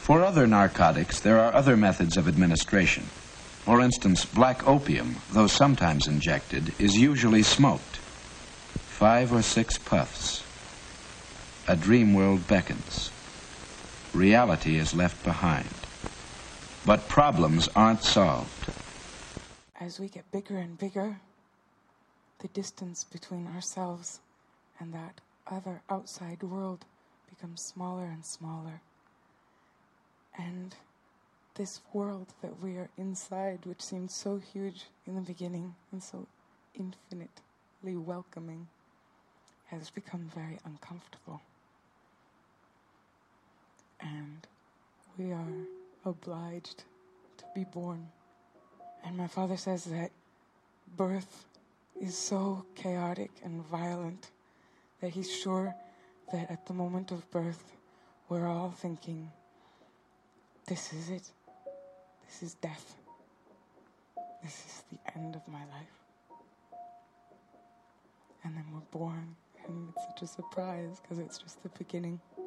For other narcotics, there are other methods of administration. For instance, black opium, though sometimes injected, is usually smoked. 5 or 6 puffs. A dream world beckons. Reality is left behind. But problems aren't solved. As we get bigger and bigger, the distance between ourselves and that other outside world becomes smaller and smaller. And this world that we are inside, which seemed so huge in the beginning and so infinitely welcoming, has become very uncomfortable. And we are obliged to be born. And my father says that birth is so chaotic and violent that he's sure that at the moment of birth, we're all thinking, this is it. This is death. This is the end of my life. And then we're born, and it's such a surprise because it's just the beginning.